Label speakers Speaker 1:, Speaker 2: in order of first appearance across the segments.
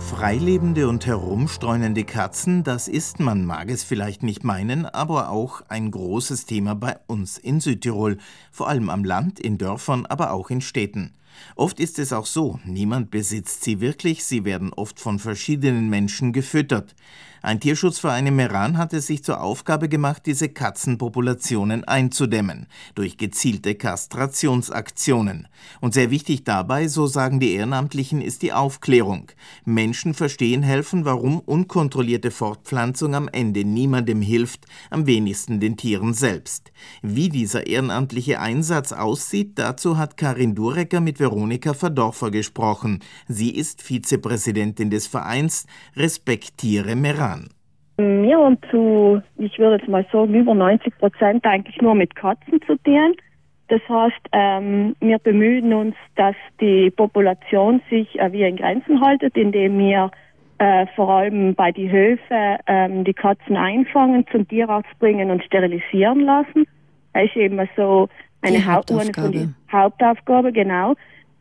Speaker 1: Freilebende und herumstreunende Katzen, das ist, man mag es vielleicht nicht meinen, aber auch ein großes Thema bei uns in Südtirol. Vor allem am Land, in Dörfern, aber auch in Städten. Oft ist es auch so, niemand besitzt sie wirklich, sie werden oft von verschiedenen Menschen gefüttert. Ein Tierschutzverein im Meran hat es sich zur Aufgabe gemacht, diese Katzenpopulationen einzudämmen, durch gezielte Kastrationsaktionen. Und sehr wichtig dabei, so sagen die Ehrenamtlichen, ist die Aufklärung. Menschen verstehen helfen, warum unkontrollierte Fortpflanzung am Ende niemandem hilft, am wenigsten den Tieren selbst. Wie dieser ehrenamtliche Einsatz aussieht, dazu hat Karin Durecker mit Veronika Verdorfer gesprochen. Sie ist Vizepräsidentin des Vereins Respektiere Meran.
Speaker 2: Wir haben ich würde jetzt mal sagen, über 90% eigentlich nur mit Katzen zu tun. Das heißt, wir bemühen uns, dass die Population sich wie in Grenzen haltet, indem wir vor allem bei den Höfen die Katzen einfangen, zum Tierarzt bringen und sterilisieren lassen. Das ist eben so eine Hauptaufgabe, genau.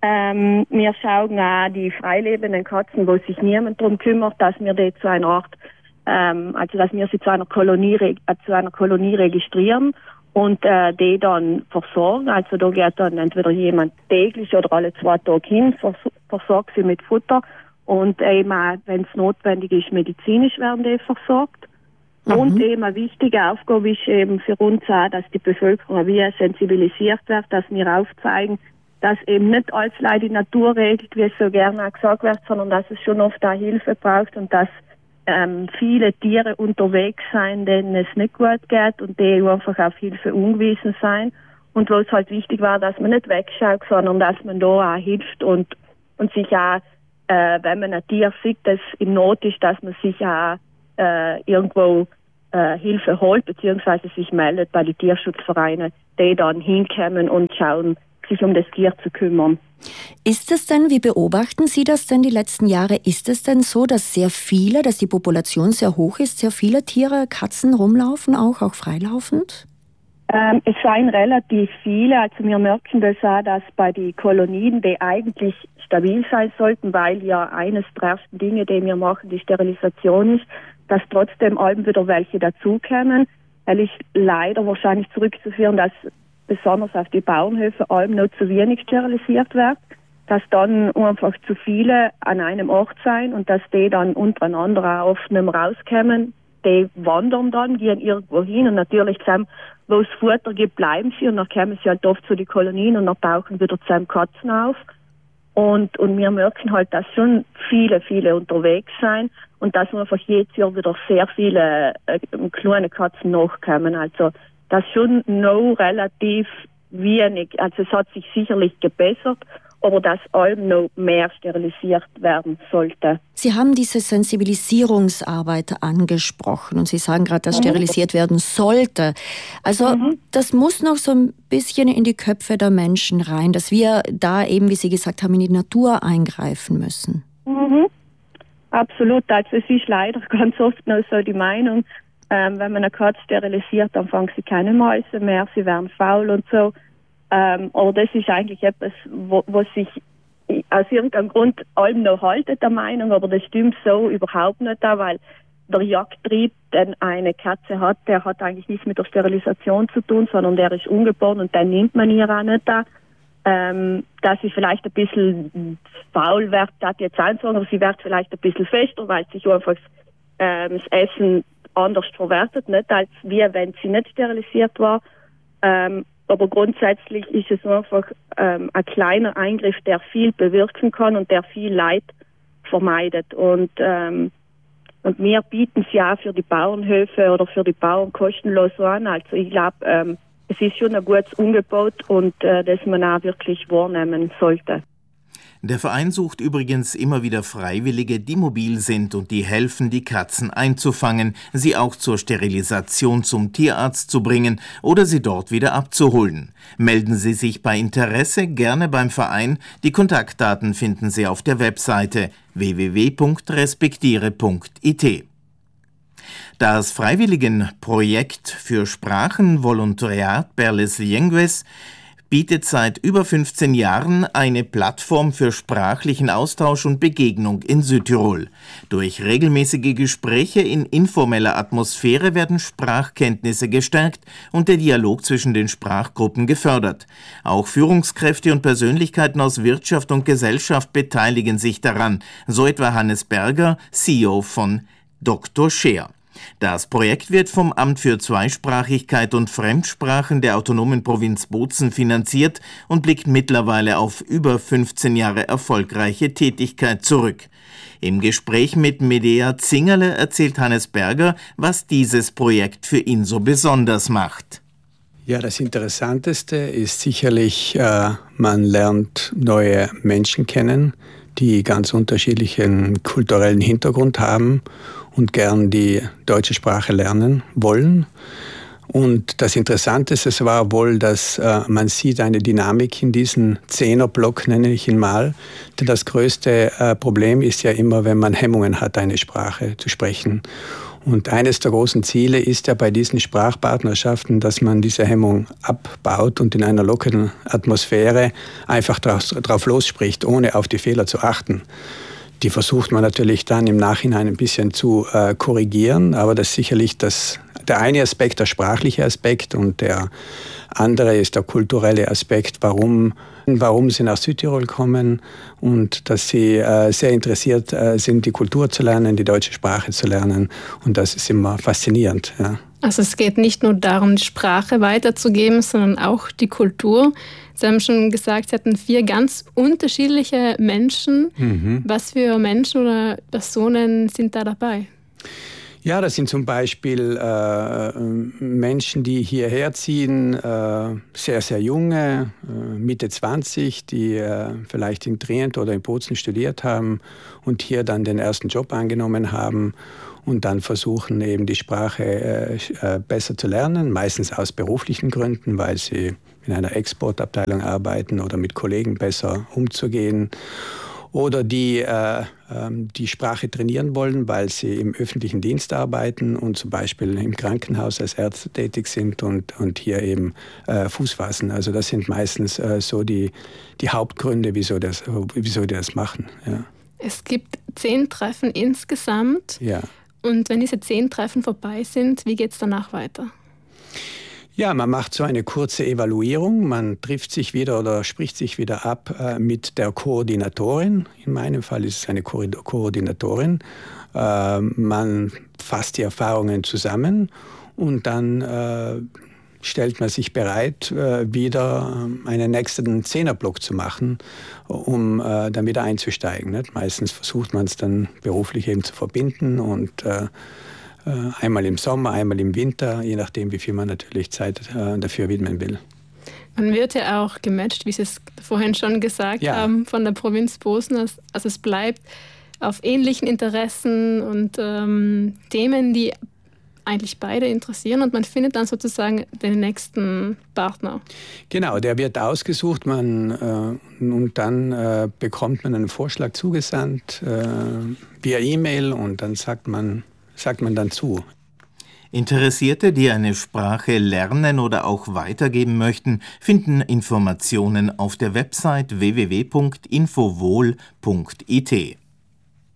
Speaker 2: Wir schauen auch die freilebenden Katzen, wo sich niemand darum kümmert, dass wir die zu einer Art, dass wir sie zu einer Kolonie registrieren und die dann versorgen. Also da geht dann entweder jemand täglich oder alle 2 Tage hin, versorgt sie mit Futter und eben auch, wenn es notwendig ist, medizinisch werden die versorgt. Und eben eine wichtige Aufgabe ist eben für uns auch, dass die Bevölkerung wie sensibilisiert wird, dass wir aufzeigen, dass eben nicht alles die Natur regelt, wie es so gerne auch gesagt wird, sondern dass es schon oft auch Hilfe braucht und dass viele Tiere unterwegs sind, denen es nicht gut geht und die einfach auf Hilfe angewiesen sind. Und wo es halt wichtig war, dass man nicht wegschaut, sondern dass man da auch hilft und sich auch, wenn man ein Tier sieht, das in Not ist, dass man sich auch irgendwo Hilfe holt, beziehungsweise sich meldet bei den Tierschutzvereinen, die dann hinkommen und schauen, sich um das Tier zu kümmern.
Speaker 3: Ist es denn, wie beobachten Sie das denn die letzten Jahre, ist es denn so, dass dass die Population sehr hoch ist, sehr viele Tiere, Katzen rumlaufen, auch freilaufend?
Speaker 2: Es seien relativ viele, also wir merken das auch, dass bei den Kolonien, die eigentlich stabil sein sollten, weil ja eines der ersten Dinge, die wir machen, die Sterilisation ist, dass trotzdem allem wieder welche dazukommen. Weil ist leider wahrscheinlich zurückzuführen, dass besonders auf die Bauernhöfe allem noch zu wenig sterilisiert wird, dass dann einfach zu viele an einem Ort sein und dass die dann untereinander auch oft nicht mehr rauskommen. Die wandern dann, gehen irgendwo hin und natürlich zusammen, wo es Futter gibt, bleiben sie und dann kommen sie halt oft zu den Kolonien und dann tauchen wieder zusammen Katzen auf. Und wir merken halt, dass schon viele unterwegs sind und dass einfach jedes Jahr wieder sehr viele kleine Katzen nachkommen. Also das schon noch relativ wenig, also es hat sich sicherlich gebessert, aber dass allem noch mehr sterilisiert werden sollte.
Speaker 3: Sie haben diese Sensibilisierungsarbeit angesprochen und Sie sagen gerade, dass sterilisiert werden sollte. Also das muss noch so ein bisschen in die Köpfe der Menschen rein, dass wir da eben, wie Sie gesagt haben, in die Natur eingreifen müssen.
Speaker 2: Absolut, also es ist leider ganz oft noch so die Meinung, wenn man eine Katze sterilisiert, dann fangen sie keine Mäuse mehr, sie werden faul und so. Aber das ist eigentlich etwas, was sich aus irgendeinem Grund allem noch haltet, der Meinung, aber das stimmt so überhaupt nicht, weil der Jagdtrieb, den eine Katze hat, der hat eigentlich nichts mit der Sterilisation zu tun, sondern der ist ungeboren und den nimmt man ihr auch nicht da. Dass sie vielleicht ein bisschen faul wird, das jetzt auch sagen, aber sie wird vielleicht ein bisschen fester, weil sich einfach das Essen anders verwertet, nicht als wie wenn sie nicht sterilisiert war. Aber grundsätzlich ist es einfach ein kleiner Eingriff, der viel bewirken kann und der viel Leid vermeidet. Und wir bieten es ja auch für die Bauernhöfe oder für die Bauern kostenlos an. Also ich glaube, es ist schon ein gutes Angebot und das man auch wirklich wahrnehmen sollte.
Speaker 1: Der Verein sucht übrigens immer wieder Freiwillige, die mobil sind und die helfen, die Katzen einzufangen, sie auch zur Sterilisation zum Tierarzt zu bringen oder sie dort wieder abzuholen. Melden Sie sich bei Interesse gerne beim Verein. Die Kontaktdaten finden Sie auf der Webseite www.respektiere.it. Das Freiwilligenprojekt für Sprachenvolontariat per les Llengues bietet seit über 15 Jahren eine Plattform für sprachlichen Austausch und Begegnung in Südtirol. Durch regelmäßige Gespräche in informeller Atmosphäre werden Sprachkenntnisse gestärkt und der Dialog zwischen den Sprachgruppen gefördert. Auch Führungskräfte und Persönlichkeiten aus Wirtschaft und Gesellschaft beteiligen sich daran, so etwa Hannes Berger, CEO von Dr. Scheer. Das Projekt wird vom Amt für Zweisprachigkeit und Fremdsprachen der autonomen Provinz Bozen finanziert und blickt mittlerweile auf über 15 Jahre erfolgreiche Tätigkeit zurück. Im Gespräch mit Medea Zingerle erzählt Hannes Berger, was dieses Projekt für ihn so besonders macht.
Speaker 4: Ja, das Interessanteste ist sicherlich, man lernt neue Menschen kennen, die ganz unterschiedlichen kulturellen Hintergrund haben und gern die deutsche Sprache lernen wollen. Und das Interessanteste war wohl, dass man sieht eine Dynamik in diesem Zehnerblock, nenne ich ihn mal. Denn das größte Problem ist ja immer, wenn man Hemmungen hat, eine Sprache zu sprechen. Und eines der großen Ziele ist ja bei diesen Sprachpartnerschaften, dass man diese Hemmung abbaut und in einer lockeren Atmosphäre einfach drauf losspricht, ohne auf die Fehler zu achten. Die versucht man natürlich dann im Nachhinein ein bisschen zu korrigieren, aber das ist sicherlich der eine Aspekt, der sprachliche Aspekt, und der andere ist der kulturelle Aspekt, warum sie nach Südtirol kommen und dass sie sehr interessiert sind, die Kultur zu lernen, die deutsche Sprache zu lernen, und das ist immer faszinierend. Ja.
Speaker 5: Also es geht nicht nur darum, die Sprache weiterzugeben, sondern auch die Kultur. Sie haben schon gesagt, Sie hatten 4 ganz unterschiedliche Menschen. Was für Menschen oder Personen sind da dabei?
Speaker 4: Ja, das sind zum Beispiel Menschen, die hierher ziehen, sehr, sehr junge, Mitte 20, die vielleicht in Trient oder in Bozen studiert haben und hier dann den ersten Job angenommen haben und dann versuchen, eben die Sprache besser zu lernen, meistens aus beruflichen Gründen, weil sie in einer Exportabteilung arbeiten oder mit Kollegen besser umzugehen. Oder die die Sprache trainieren wollen, weil sie im öffentlichen Dienst arbeiten und zum Beispiel im Krankenhaus als Ärzte tätig sind und hier eben Fuß fassen. Also das sind meistens so die Hauptgründe, wieso die das machen. Ja.
Speaker 5: Es gibt 10 Treffen insgesamt.
Speaker 4: Ja.
Speaker 5: Und wenn diese 10 Treffen vorbei sind, wie geht es danach weiter?
Speaker 4: Ja, man macht so eine kurze Evaluierung. Man trifft sich wieder oder spricht sich wieder ab mit der Koordinatorin. In meinem Fall ist es eine Koordinatorin. Man fasst die Erfahrungen zusammen und dann stellt man sich bereit, wieder einen nächsten 10er-Block zu machen, um dann wieder einzusteigen. Nicht? Meistens versucht man es dann beruflich eben zu verbinden und einmal im Sommer, einmal im Winter, je nachdem, wie viel man natürlich Zeit dafür widmen will.
Speaker 5: Man wird ja auch gematcht, wie Sie es vorhin schon gesagt haben, von der Provinz Bozen. Also es bleibt auf ähnlichen Interessen und Themen, die eigentlich beide interessieren, und man findet dann sozusagen den nächsten Partner.
Speaker 4: Genau, der wird ausgesucht und dann bekommt man einen Vorschlag zugesandt via E-Mail und dann sagt man dann zu.
Speaker 1: Interessierte, die eine Sprache lernen oder auch weitergeben möchten, finden Informationen auf der Website www.infovol.it.